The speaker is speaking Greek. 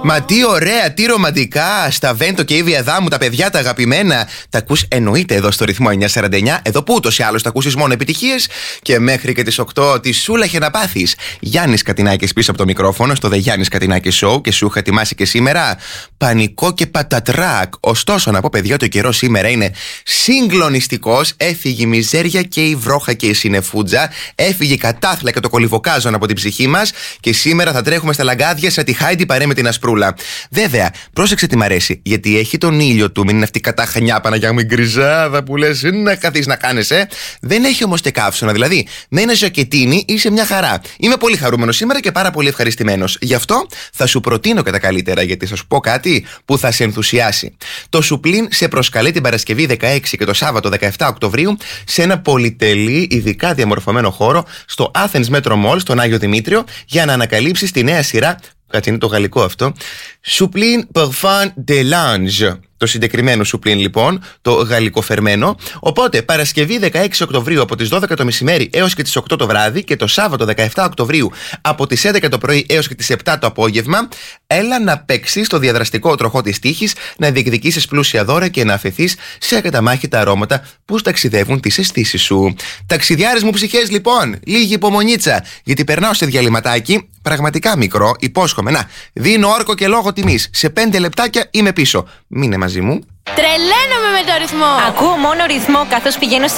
Μα τι ωραία, τι ρομαντικά. Στα Βέντο και Ήβια Δάμου, τα παιδιά τα αγαπημένα. Τα ακούς εννοείται εδώ στο ρυθμό 949. Εδώ που ούτως ή άλλως τα ακούσεις μόνο επιτυχίες. Και μέχρι και τις 8 τη Σούλα είχε να πάθεις. Γιάννης Κατινάκης πίσω από το μικρόφωνο στο The Γιάννης Κατινάκης Show. Και σου είχα ετοιμάσει και σήμερα πανικό και πατατράκ. Ωστόσο, να πω παιδιά, το καιρό σήμερα είναι συγκλονιστικός. Έφυγε η μιζέρια και η βρόχα και η συνεφούτζα. Έφυγε η κατάθλα και το κολυβοκάζον από την ψυχή μας. Και σήμερα θα τρέχουμε στα λαγκάδια σαν τη Χάιντι παρέ με την Ασπρούλα. Βέβαια, πρόσεξε τι μ' αρέσει. Γιατί έχει τον ήλιο του, μην είναι αυτή η κατάχανιά Παναγιά μου, η γκριζάδα που λες να καθίσεις να κάνεσαι. Δεν έχει όμως και καύσωνα. Δηλαδή, με ένα ζακετίνι είσαι μια χαρά. Είμαι πολύ χαρούμενος σήμερα και πάρα πολύ ευχαριστημένος. Γι' αυτό θα σου προτείνω και τα καλύτερα, γιατί θα σου πω κάτι που θα σε ενθουσιάσει. Το Σουπλίν σε προσκαλεί την Παρασκευή 16 και το Σάββατο 17 Οκτωβρίου σε ένα πολυτελή, ειδικά διαμορφωμένο χώρο στο Athens Metro Mall, στον Άγιο Δημήτριο, για να ανακαλύψεις τη νέα σειρά. Κάτι είναι το γαλλικό αυτό. Soupline Parfum de Lange. Το συγκεκριμένο Soupline λοιπόν, το γαλλικοφερμένο. Οπότε Παρασκευή 16 Οκτωβρίου από τις 12 το μεσημέρι έως και τις 8 το βράδυ και το Σάββατο 17 Οκτωβρίου από τις 11 το πρωί έως και τις 7 το απόγευμα. Έλα να παίξεις το διαδραστικό τροχό της τύχης, να διεκδικήσεις πλούσια δώρα και να αφαιθείς σε ακαταμάχητα αρώματα που ταξιδεύουν τις αισθήσεις σου. Ταξιδιάρες μου ψυχές λοιπόν, λίγη υπομονίτσα, γιατί περνάω σε διαλυματάκι, πραγματικά μικρό, υπόσχομαι. Να, δίνω όρκο και λόγο τιμής. Σε 5 λεπτάκια είμαι πίσω. Μείνε μαζί μου. Τρελαίνομαι με το ρυθμό! Ακούω μόνο ρυθμό καθώς πηγαίνω στη